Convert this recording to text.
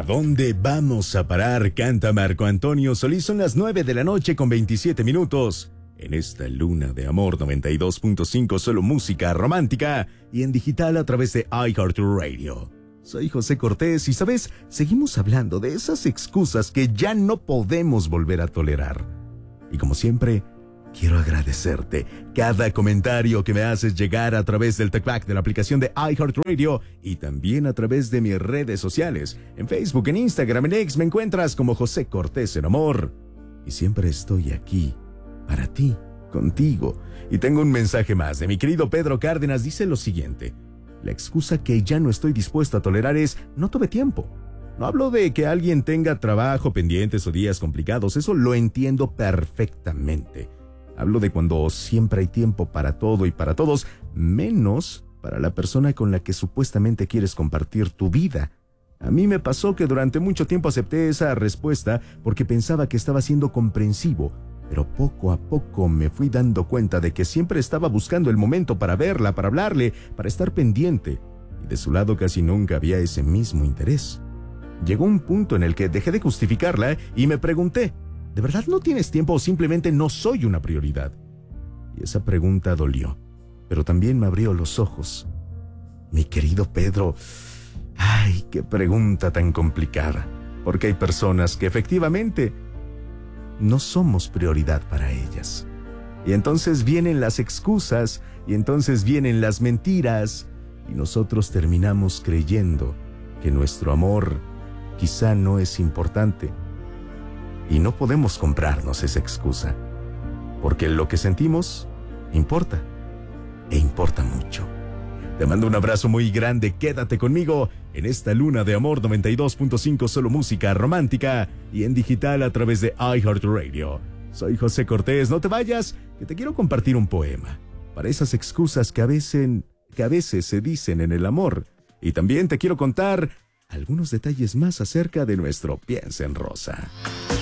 ¿A dónde vamos a parar? Canta Marco Antonio Solís. Son las 9 de la noche con 27 minutos. En esta luna de amor 92.5, solo música romántica y en digital a través de iHeartRadio. Soy José Cortés y, ¿sabes? Seguimos hablando de esas excusas que ya no podemos volver a tolerar. Y como siempre, quiero agradecerte cada comentario que me haces llegar a través del TalkBack de la aplicación de iHeartRadio y también a través de mis redes sociales. En Facebook, en Instagram, en X me encuentras como José Cortés en Amor. Y siempre estoy aquí para ti, contigo. Y tengo un mensaje más de mi querido Pedro Cárdenas. Dice lo siguiente: la excusa que ya no estoy dispuesto a tolerar es no tuve tiempo. No hablo de que alguien tenga trabajo, pendientes o días complicados. Eso lo entiendo perfectamente. Hablo de cuando siempre hay tiempo para todo y para todos, menos para la persona con la que supuestamente quieres compartir tu vida. A mí me pasó que durante mucho tiempo acepté esa respuesta porque pensaba que estaba siendo comprensivo, pero poco a poco me fui dando cuenta de que siempre estaba buscando el momento para verla, para hablarle, para estar pendiente, y de su lado casi nunca había ese mismo interés. Llegó un punto en el que dejé de justificarla y me pregunté: ¿de verdad no tienes tiempo o simplemente no soy una prioridad? Y esa pregunta dolió, pero también me abrió los ojos. Mi querido Pedro, ¡ay, qué pregunta tan complicada! Porque hay personas que efectivamente no somos prioridad para ellas. Y entonces vienen las excusas, y entonces vienen las mentiras, y nosotros terminamos creyendo que nuestro amor quizá no es importante. Y no podemos comprarnos esa excusa, porque lo que sentimos importa, e importa mucho. Te mando un abrazo muy grande, quédate conmigo en esta luna de amor 92.5, solo música romántica y en digital a través de iHeartRadio. Soy José Cortés, no te vayas, que te quiero compartir un poema para esas excusas que a veces se dicen en el amor. Y también te quiero contar algunos detalles más acerca de nuestro Piensa en Rosa.